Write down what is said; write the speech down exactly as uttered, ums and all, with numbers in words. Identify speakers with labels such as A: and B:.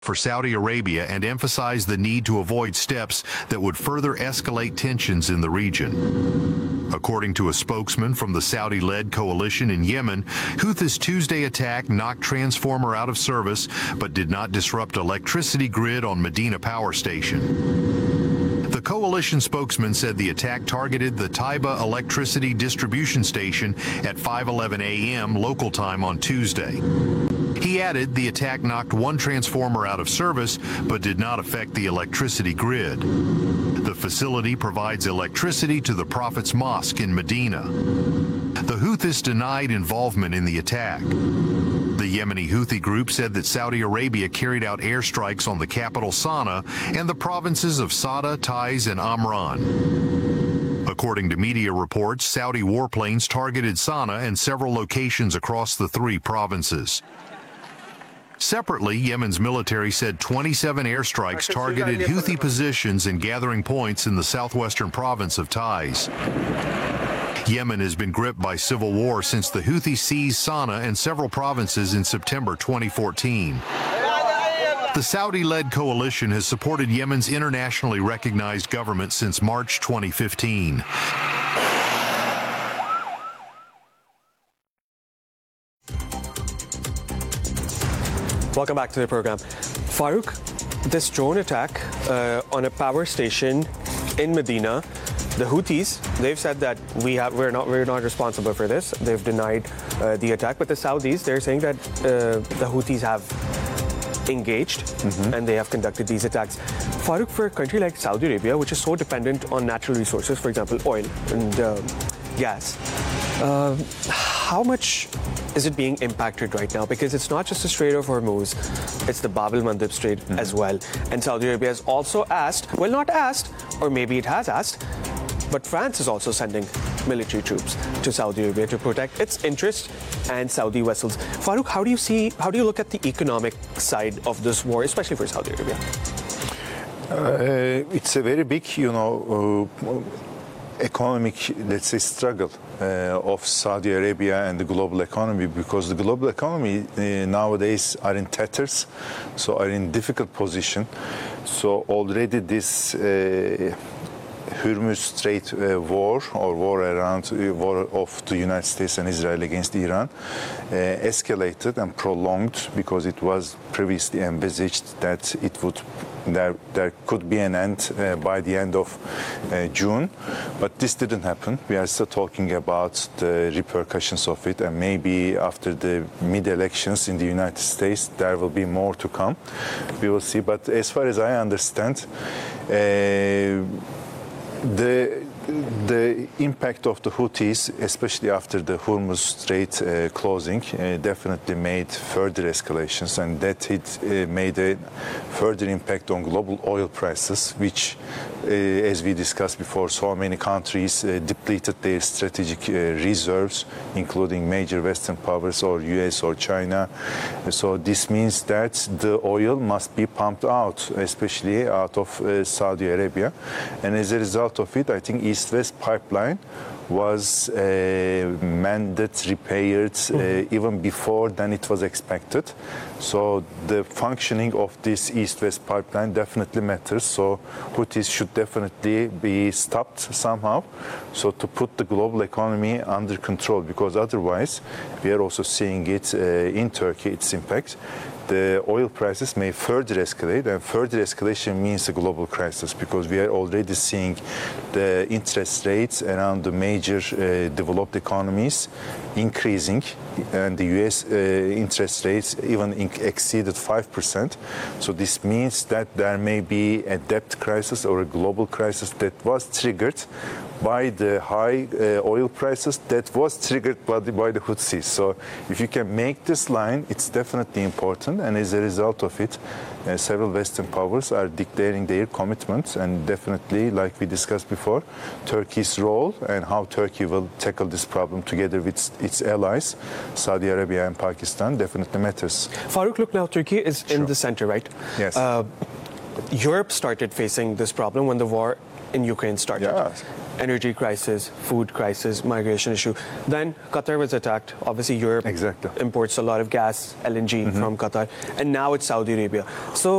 A: for Saudi Arabia and emphasized the need to avoid steps that would further escalate tensions in the region. According to a spokesman from the Saudi-led coalition in Yemen, Houthis' Tuesday attack knocked transformer out of service but did not disrupt electricity grid on Medina Power Station. The coalition spokesman said the attack targeted the Taiba electricity distribution station at five eleven a m local time on Tuesday. He added the attack knocked one transformer out of service but did not affect the electricity grid. The facility provides electricity to the Prophet's Mosque in Medina. The Houthis denied involvement in the attack. The Yemeni Houthi group said that Saudi Arabia carried out airstrikes on the capital Sana'a and the provinces of Sada, Taiz, and Amran. According to media reports, Saudi warplanes targeted Sana'a and several locations across the three provinces. Separately, Yemen's military said twenty-seven airstrikes targeted Houthi positions and gathering points in the southwestern province of Taiz. Yemen has been gripped by civil war since the Houthis seized Sana'a and several provinces in September twenty fourteen. The Saudi-led coalition has supported Yemen's internationally recognized government since March twenty fifteen.
B: Welcome back to the program. Farooq, this drone attack uh, on a power station in Medina, the Houthis, they've said that we have, we're not we're not responsible for this. They've denied uh, the attack, but the Saudis, they're saying that uh, the Houthis have engaged mm-hmm. and they have conducted these attacks. Farooq, for a country like Saudi Arabia, which is so dependent on natural resources, for example, oil and uh, gas, uh, how much is it being impacted right now? Because it's not just the Strait of Hormuz, it's the Bab el-Mandeb Strait mm-hmm. as well. And Saudi Arabia has also asked, well, not asked, or maybe it has asked, but France is also sending military troops to Saudi Arabia to protect its interests and Saudi vessels. Farooq, how do you see, how do you look at the economic side of this war, especially for Saudi Arabia?
C: Uh, it's a very big, you know, uh, economic, let's say, struggle uh, of Saudi Arabia and the global economy, because the global economy uh, nowadays are in tatters, so are in difficult position. So already this uh, Hormuz Strait uh, war or war around uh, war of the United States and Israel against Iran uh, escalated and prolonged, because it was previously envisaged that it would There, there could be an end uh, by the end of uh, June, but this didn't happen. We are still talking about the repercussions of it, and maybe after the mid-elections in the United States, there will be more to come. We will see. But as far as I understand, uh, the the impact of the Houthis, especially after the Hormuz Strait uh, closing, uh, definitely made further escalations, and that it uh, made a further impact on global oil prices, which, uh, as we discussed before, so many countries uh, depleted their strategic uh, reserves, including major Western powers or U S or China. So this means that the oil must be pumped out, especially out of uh, Saudi Arabia, and as a result of it, I think East-West pipeline was uh, mended, repaired uh, even before than it was expected. So the functioning of this East-West pipeline definitely matters. So Houthis should definitely be stopped somehow, so to put the global economy under control, because otherwise we are also seeing it uh, in Turkey, its impact. The oil prices may further escalate, and further escalation means a global crisis, because we are already seeing the interest rates around the major uh, developed economies increasing, and the U S uh, interest rates even in exceeded five percent. So this means that there may be a debt crisis or a global crisis that was triggered by the high uh, oil prices that was triggered by the, by the Houthis. So if you can make this line, it's definitely important. And as a result of it, uh, several Western powers are declaring their commitments. And definitely, like we discussed before, Turkey's role and how Turkey will tackle this problem together with its allies, Saudi Arabia and Pakistan, definitely matters.
B: Farooq, look now, Turkey is in
C: Sure.
B: the center, right?
C: Yes.
B: Uh, Europe started facing this problem when the war in Ukraine started.
C: Yes.
B: Energy crisis, food crisis, migration issue. Then Qatar was attacked. Obviously, Europe
C: Exactly.
B: imports a lot of gas, L N G from Qatar, and now it's Saudi Arabia. So